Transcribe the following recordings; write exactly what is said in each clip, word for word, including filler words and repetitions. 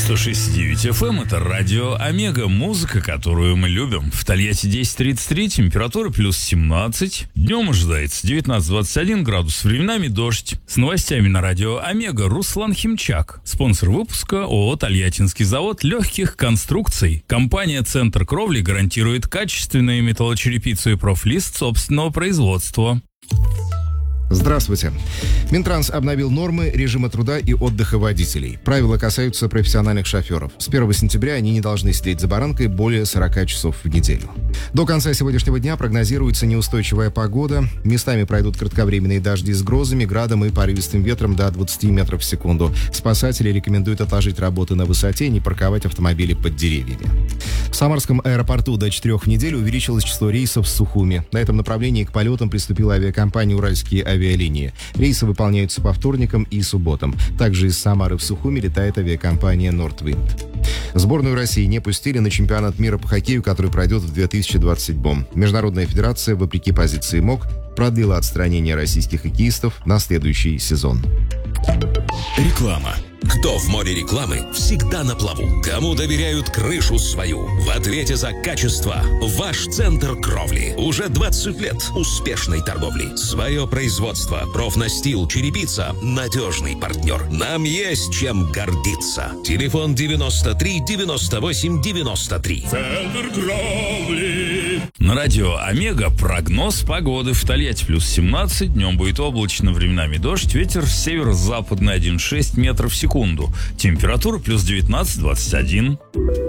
сто шесть и девять эф эм — это радио Омега, музыка, которую мы любим. В Тольятти десять тридцать три, температура плюс семнадцать. Днем ожидается девятнадцать двадцать один градус, временами дождь. С новостями на радио Омега Руслан Химчак. Спонсор выпуска ООО «Тольяттинский завод легких конструкций». Компания «Центр кровли» гарантирует качественную металлочерепицу и профлист собственного производства. Здравствуйте. Минтранс обновил нормы режима труда и отдыха водителей. Правила касаются профессиональных шоферов. С первого сентября они не должны сидеть за баранкой более сорока часов в неделю. До конца сегодняшнего дня прогнозируется неустойчивая погода. Местами пройдут кратковременные дожди с грозами, градом и порывистым ветром до двадцати метров в секунду. Спасатели рекомендуют отложить работы на высоте и не парковать автомобили под деревьями. В Самарском аэропорту до четырех в неделю увеличилось число рейсов в Сухуми. На этом направлении к полетам приступила авиакомпания «Уральские авиалинии». Рейсы выполняются по вторникам и субботам. Также из Самары в Сухуми летает авиакомпания «Нортвинд». Сборную России не пустили на чемпионат мира по хоккею, который пройдет в две тысячи двадцать седьмом. Международная федерация, вопреки позиции МОК, продлила отстранение российских хоккеистов на следующий сезон. Реклама. Кто в море рекламы, всегда на плаву. Кому доверяют крышу свою. В ответе за качество ваш центр кровли. Уже двадцать лет успешной торговли. Свое производство, профнастил, черепица, надежный партнер. Нам есть чем гордиться. Телефон девяносто три девяносто восемь девяносто три. Центр кровли. На радио Омега прогноз погоды. В Тольятти плюс семнадцать, днем будет облачно, временами дождь, ветер северо-западный один и шесть метров в секунду. Температура плюс девятнадцать двадцать один.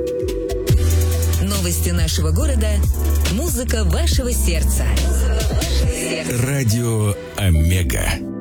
Новости нашего города. Музыка вашего сердца. Радио Омега.